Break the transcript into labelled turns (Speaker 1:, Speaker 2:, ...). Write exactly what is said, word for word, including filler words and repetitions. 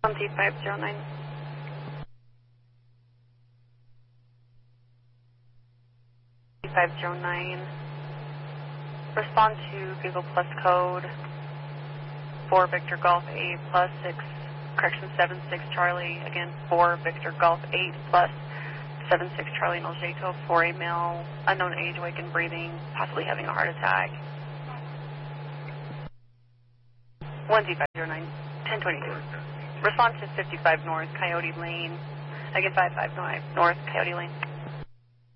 Speaker 1: one two five zero nine. five zero nine. Respond to Google Plus code four Victor Golf eight plus six, correction seven six Charlie, again four Victor Golf eight plus seven six Charlie in Algeco for a male, unknown age, awake and breathing, possibly having a heart attack. one two five zero nine, ten twenty-two. Respond to fifty-five North Coyote Lane, again five five North Coyote Lane.